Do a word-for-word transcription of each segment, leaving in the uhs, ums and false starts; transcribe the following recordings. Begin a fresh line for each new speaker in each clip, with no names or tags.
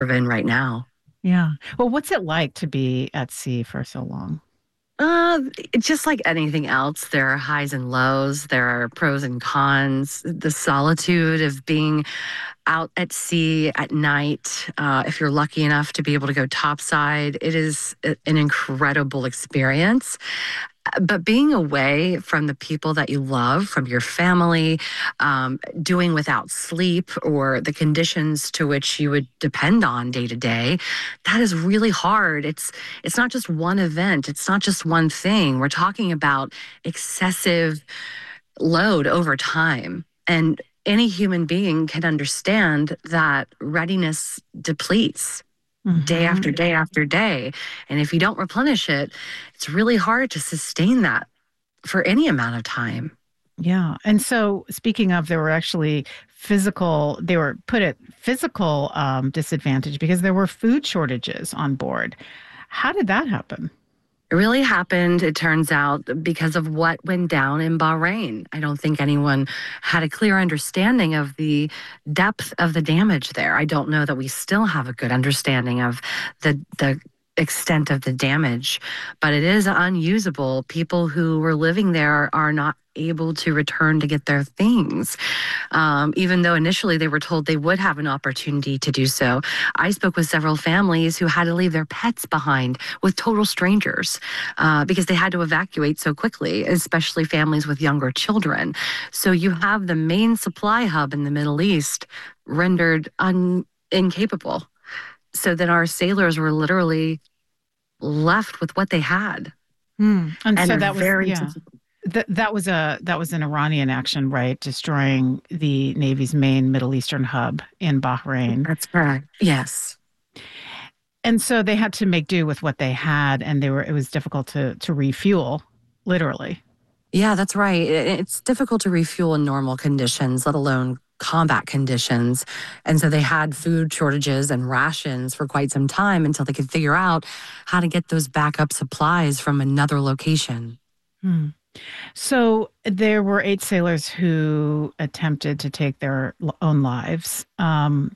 in right now.
Yeah. Well, what's it like to be at sea for so long?
Uh, it's just like anything else, there are highs and lows. There are pros and cons. The solitude of being out at sea at night, uh, if you're lucky enough to be able to go topside, it is a- an incredible experience. But being away from the people that you love, from your family, um, doing without sleep or the conditions to which you would depend on day to day, that is really hard. It's it's not just one event. It's not just one thing. We're talking about excessive load over time. And any human being can understand that readiness depletes day
Hmm.
after day after day. And if you don't replenish it, it's really hard to sustain that for any amount of time.
Yeah. And so, speaking of, there were actually physical, they were put at physical um, disadvantage because there were food shortages on board. How did that happen?
It really happened, it turns out, because of what went down in Bahrain. I don't think anyone had a clear understanding of the depth of the damage there. I don't know that we still have a good understanding of the the extent of the damage, but it is unusable. People who were living there are not able to return to get their things, um, even though initially they were told they would have an opportunity to do so. I spoke with several families who had to leave their pets behind with total strangers uh, because they had to evacuate so quickly, especially families with younger children. So you have the main supply hub in the Middle East rendered un- incapable. So then our sailors were literally left with what they had
Hmm. And
and
so
a
that was,
very
yeah.
difficult.
That that was a that was an Iranian action, right? Destroying the Navy's main Middle Eastern hub in Bahrain.
That's correct. Yes.
And so they had to make do with what they had, and they were it was difficult to to refuel, literally.
Yeah, that's right. I- It's difficult to refuel in normal conditions, let alone combat conditions. And so they had food shortages and rations for quite some time until they could figure out how to get those backup supplies from another location.
Hmm. So there were eight sailors who attempted to take their l- own lives. Um,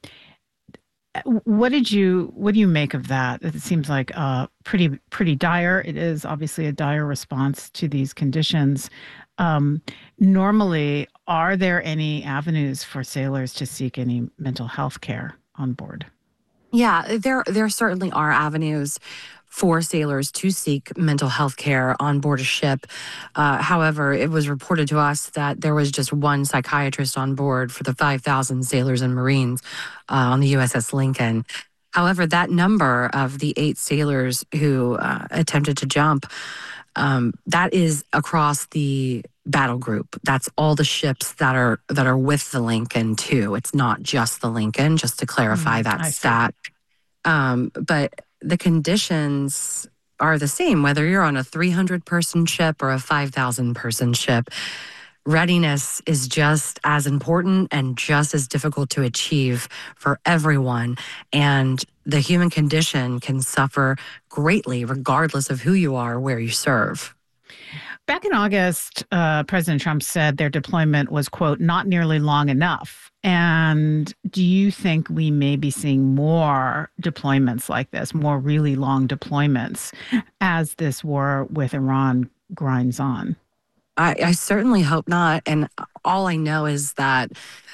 what did you what do you make of that? It seems like uh, pretty pretty dire. It is obviously a dire response to these conditions. Um, Normally, are there any avenues for sailors to seek any mental health care on board?
Yeah, there there certainly are avenues for sailors to seek mental health care on board a ship. Uh, however, it was reported to us that there was just one psychiatrist on board for the five thousand sailors and Marines uh, on the U S S Lincoln. However, that number of the eight sailors who uh, attempted to jump, um, that is across the battle group. That's all the ships that are that are with the Lincoln too. It's not just the Lincoln. Just to clarify
Hmm,
that
I see.
stat. Um, but the conditions are the same, whether you're on a three hundred person ship or a five thousand person ship. Readiness is just as important and just as difficult to achieve for everyone. And the human condition can suffer greatly, regardless of who you are, where you serve.
Back in August, uh, President Trump said their deployment was, quote, not nearly long enough. And do you think we may be seeing more deployments like this, more really long deployments as this war with Iran grinds on?
I, I certainly hope not. And all I know is that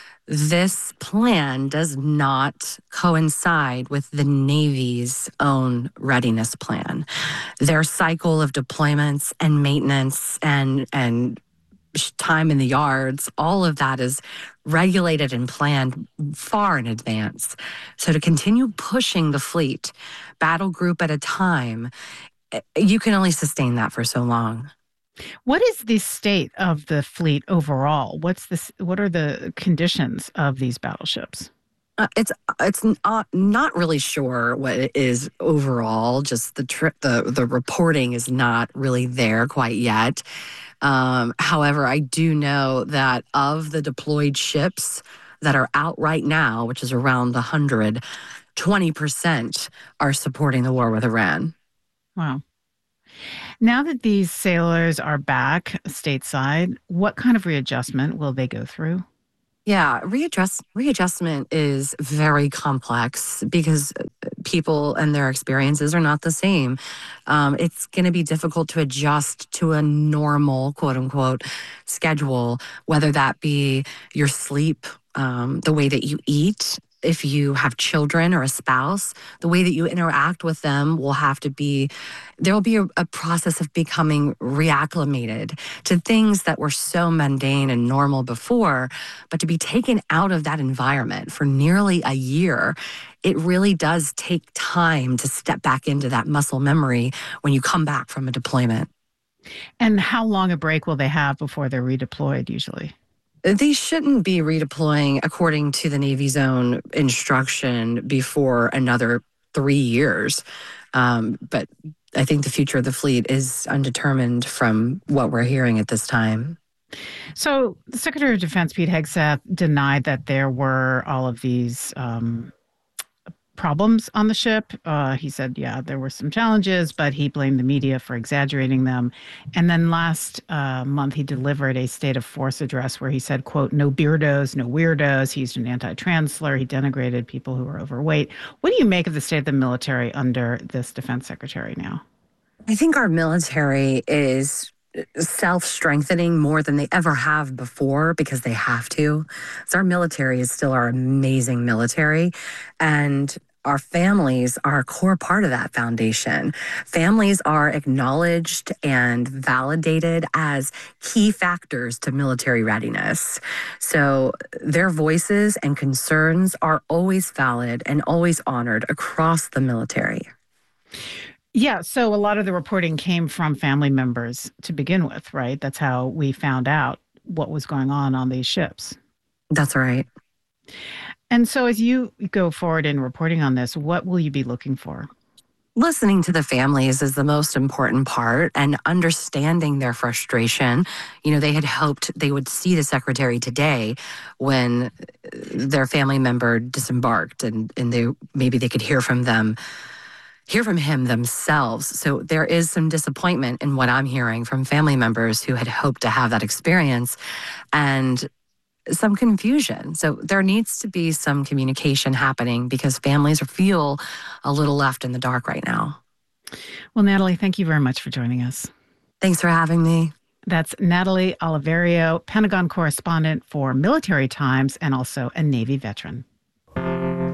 this plan does not coincide with the Navy's own readiness plan. Their cycle of deployments and maintenance and and time in the yards, all of that is regulated and planned far in advance. So to continue pushing the fleet, battle group at a time, eh, you can only sustain that for so long.
What is the state of the fleet overall? What's this? What are the conditions of these battleships?
Uh, it's it's not, not really sure what it is overall. Just the trip, the the reporting is not really there quite yet. Um, however, I do know that of the deployed ships that are out right now, which is around one hundred, twenty percent are supporting the war with Iran.
Wow. Now that these sailors are back stateside, what kind of readjustment will they go through?
Yeah, readjust readjustment is very complex because people and their experiences are not the same. Um, it's going to be difficult to adjust to a normal, quote unquote, schedule, whether that be your sleep, um, the way that you eat. If you have children or a spouse, the way that you interact with them will have to be, there will be a, a process of becoming reacclimated to things that were so mundane and normal before. But to be taken out of that environment for nearly a year, it really does take time to step back into that muscle memory when you come back from a deployment.
And how long a break will they have before they're redeployed usually?
They shouldn't be redeploying according to the Navy zone instruction before another three years. Um, but I think the future of the fleet is undetermined from what we're hearing at this time.
So the Secretary of Defense, Pete Hegseth, denied that there were all of these um, problems on the ship. Uh, he said, yeah, there were some challenges, but he blamed the media for exaggerating them. And then last uh, month, he delivered a state of force address where he said, quote, no beardos, no weirdos. He used an anti-trans slur. He denigrated people who were overweight. What do you make of the state of the military under this defense secretary now?
I think our military is self-strengthening more than they ever have before because they have to. So our military is still our amazing military, and our families are a core part of that foundation. Families are acknowledged and validated as key factors to military readiness. So their voices and concerns are always valid and always honored across the military.
Yeah, so a lot of the reporting came from family members to begin with, right? That's how we found out what was going on on these ships.
That's right.
And so as you go forward in reporting on this, what will you be looking for?
Listening to the families is the most important part, and understanding their frustration. You know, they had hoped they would see the secretary today when their family member disembarked, and, and they maybe they could hear from them, hear from him themselves. So there is some disappointment in what I'm hearing from family members who had hoped to have that experience, and some confusion. So there needs to be some communication happening because families feel a little left in the dark right now.
Well, Natalie, thank you very much for joining us.
Thanks for having me.
That's Natalie Oliverio, Pentagon correspondent for Military Times and also a Navy veteran.